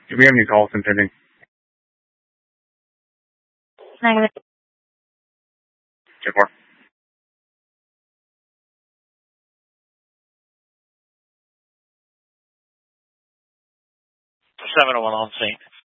Do we have any calls intending? Negative. 10-4. 701 on scene.